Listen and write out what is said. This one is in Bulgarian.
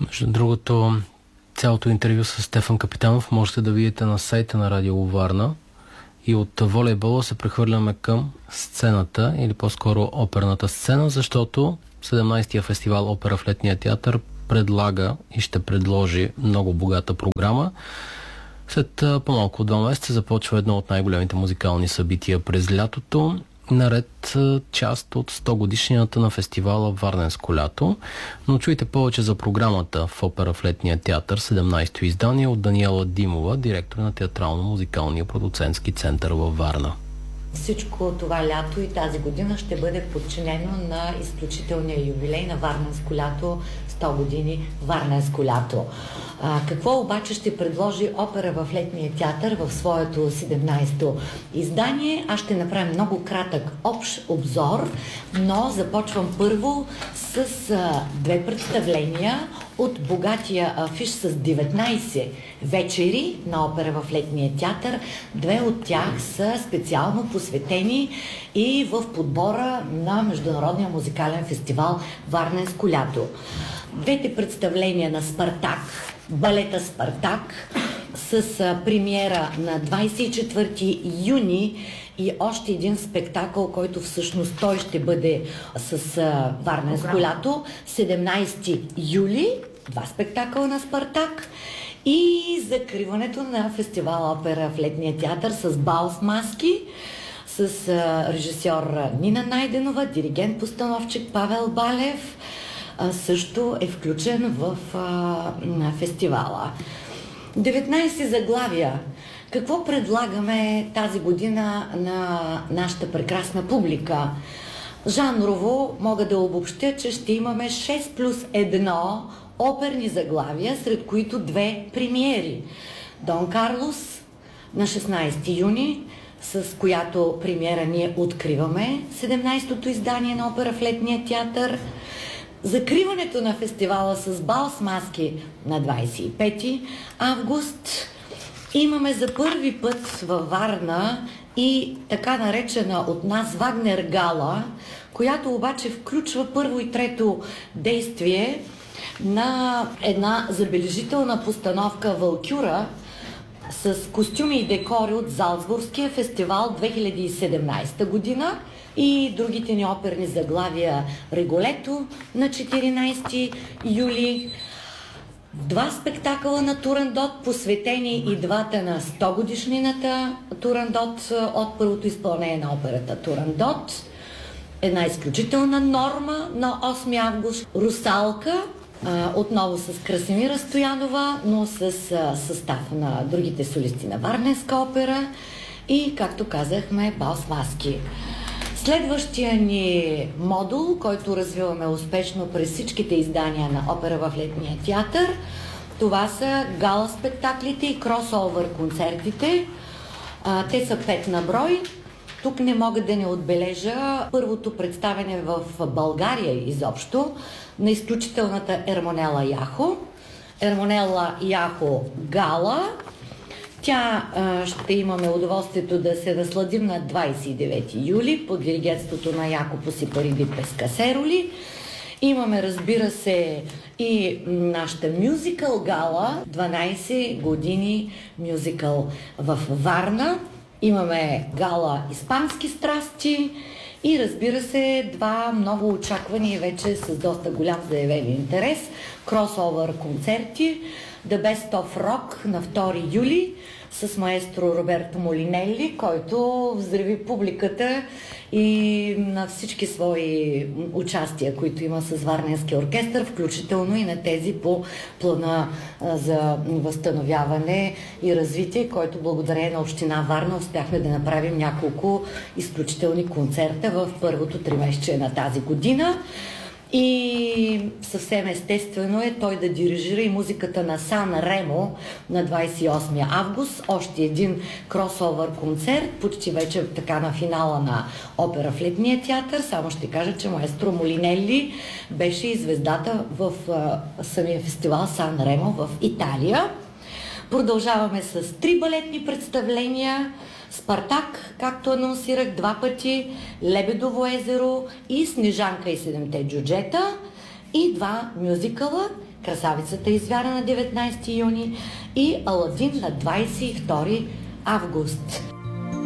Между другото, цялото интервю с Стефан Капитанов можете да видите на сайта на Радио Варна и от волейбола се прехвърляме към сцената или по-скоро оперната сцена, защото 17-я фестивал Опера в Летния театър предлага и ще предложи много богата програма. След по-малко от 2 месеца започва едно от най-големите музикални събития през лятото, наред част от 100 годишнината на фестивала Варненско лято. Но чуйте повече за програмата в Опера в Летния театър, 17-то издание, от Даниела Димова, директор на Театрално-музикалния продуцентски център във Варна. Всичко това лято и тази година ще бъде подчинено на изключителния юбилей на Варненско лято, 100 години Варненско лято. Какво обаче ще предложи Опера в Летния театър в своето 17-то издание? Аз ще направя много кратък общ обзор, но започвам първо с 2 представления от богатия афиш с 19 вечери на Опера в Летния театър. 2 от тях са специално посветени и в подбора на Международния музикален фестивал Варненско лято. 2 представления на Спартак, балета Спартак, с премиера на 24 юни и още един спектакъл, който всъщност той ще бъде с Варненско лято, 17 юли, 2 спектакъла на Спартак и закриването на фестивал Опера в Летния театър с бал с маски, с режисьор Нина Найденова, диригент-постановчик Павел Балев, също е включен в фестивала. 19 заглавия. Какво предлагаме тази година на нашата прекрасна публика? Жанрово мога да обобщя, че ще имаме 6+1 оперни заглавия, сред които 2 премиери. Дон Карлос на 16 юни, с която премиера ние откриваме 17-то издание на Опера в Летния театър. Закриването на фестивала с бал с маски на 25 август. Имаме за първи път във Варна и така наречена от нас Вагнер гала, която обаче включва първо и трето действие на една забележителна постановка Валкюра с костюми и декори от Залцбургския фестивал 2017 година и другите ни оперни заглавия Реголето на 14 юли. 2 спектакъла на Турандот, посветени и двата на 100 годишнината Турандот от първото изпълнение на операта Турандот. Една изключителна норма на 8 август. Русалка, отново с Красимира Стоянова, но с състав на другите солисти на Варненска опера и, както казахме, бал с маски. Следващия ни модул, който развиваме успешно през всичките издания на Опера в Летния театър, това са гала спектаклите и кросовър концертите. Те са 5 на брой. Тук не мога да не отбележа първото представяне в България изобщо на изключителната Ермонела Яхо. Ермонела Яхо гала. Тя ще имаме удоволствието да се насладим на 29 юли под диригентството на Якопо Сипариди Пескасероли. Имаме, разбира се, и нашата мюзикъл гала, 12 години мюзикъл в Варна. Имаме гала Испански страсти и, разбира се, 2 много очаквани и вече с доста голям заявен интерес кросовър концерти The Best of Rock на 2 юли с маестро Роберто Молинели, който взриви публиката и на всички свои участия, които има с Варненския оркестър, включително и на тези по плана за възстановяване и развитие, който благодарение на община Варна успяхме да направим няколко изключителни концерта в първото тримесечие на тази година. И съвсем естествено е той да дирижира и музиката на Сан Ремо на 28 август. Още един кросовър концерт, почти вече така на финала на Опера в Летния театър. Само ще кажа, че маестро Молинели беше и звездата в самия фестивал Сан Ремо в Италия. Продължаваме с 3 балетни представления. Спартак, както анонсирах 2 пъти, Лебедово езеро и Снежанка и 7-те джуджета. и два мюзикъла: Красавицата и звяра на 19 юни и Аладин на 22 август.